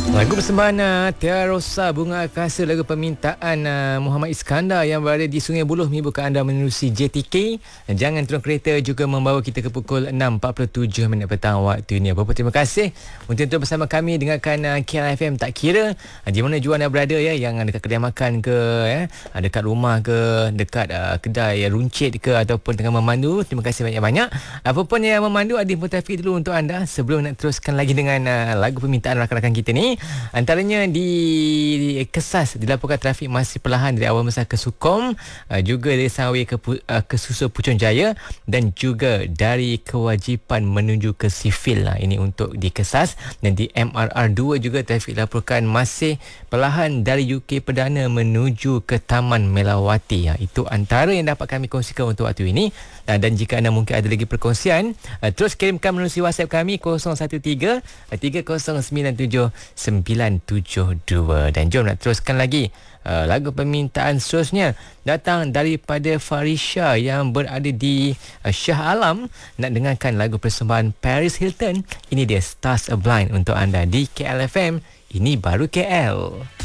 Lagu persembahan Tiara Rosa Bunga Akasa, lagu permintaan Muhammad Iskandar yang berada di Sungai Buloh menghibur anda menerusi JTK. Jangan turun kereta juga membawa kita ke pukul 6.47 petang waktu ini. Apa-apa, terima kasih untuk bersama kami dengarkan KLFM tak kira di mana jua anda berada ya, yang dekat kedai makan ke dekat rumah ke, dekat kedai runcit ke ataupun tengah memandu. Terima kasih banyak-banyak. Apapun yang memandu, ada info trafik dulu untuk anda sebelum nak teruskan lagi dengan lagu permintaan rakan-rakan kita ni. Antaranya di Kesas dilaporkan trafik masih perlahan dari awal masa ke Sukom, juga dari Sawi ke Susul Puchong Jaya, dan juga dari Kewajipan menuju ke Sifil. Ini untuk di Kesas. Dan di MRR2 juga trafik dilaporkan masih perlahan dari UK Perdana menuju ke Taman Melawati. Itu antara yang dapat kami kongsikan untuk waktu ini. Dan jika anda mungkin ada lagi perkongsian, terus kirimkan melalui WhatsApp kami 013 3097 972. Dan jom nak teruskan lagi lagu permintaan seterusnya datang daripada Farisha yang berada di Shah Alam. Nak dengarkan lagu persembahan Paris Hilton. Ini dia Stars Are Blind untuk anda di KLFM. Ini baru KL.